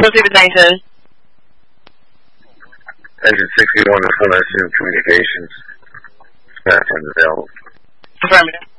Proceed with 910. Engine 61 is 102 communications. Staff unavailable. Affirmative.